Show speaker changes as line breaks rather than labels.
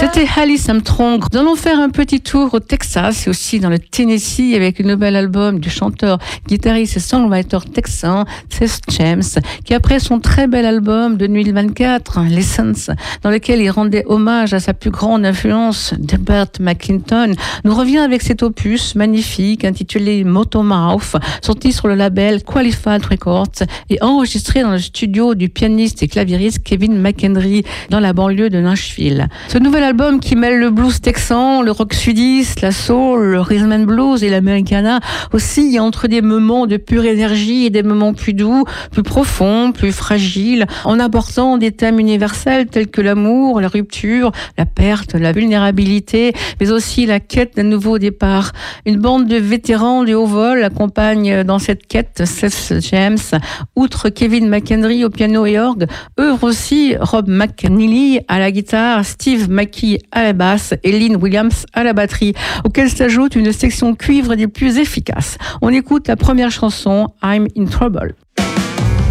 C'était Alice Armstrong. Nous allons faire un petit tour au Texas et aussi dans le Tennessee avec le nouvel album du chanteur, guitariste et songwriter texan Seth James, qui après son très bel album de 2024, Lessons, dans lequel il rendait hommage à sa plus grande influence, Delbert McClinton, nous revient avec cet opus magnifique intitulé Motomouth, sorti sur le label Qualified Records et enregistré dans le studio du pianiste et claviériste Kevin McHenry dans la banlieue de Nashville. Ce nouvel album qui mêle le blues texan, le rock sudiste, la soul, le rhythm and blues et l'americana aussi entre des moments de pure énergie et des moments plus doux, plus profonds, plus fragiles, en abordant des thèmes universels tels que l'amour, la rupture, la perte, la vulnérabilité, mais aussi la quête d'un nouveau départ. Une bande de vétérans du haut vol accompagne dans cette quête Seth James. Outre Kevin McHenry au piano et orgue, œuvre aussi Rob McNeely à la guitare, Steve Mackey à la basse et Lynn Williams à la batterie, auquel s'ajoute une section cuivre des plus efficaces. On écoute la première chanson, I'm in Trouble.